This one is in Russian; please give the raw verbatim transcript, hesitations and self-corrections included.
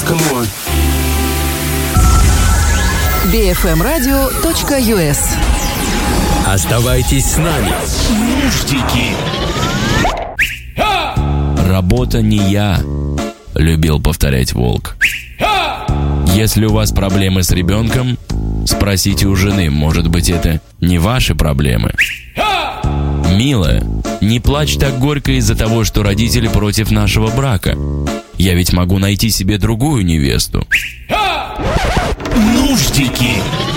Come on. би эф эм радио точка ю эс. Оставайтесь с нами. Нуждики. «Работа не я», — любил повторять Волк. Если у вас проблемы с ребенком, спросите у жены, может быть, это не ваши проблемы. «Милая, не плачь так горько из-за того, что родители против нашего брака. Я ведь могу найти себе другую невесту». Нуждики.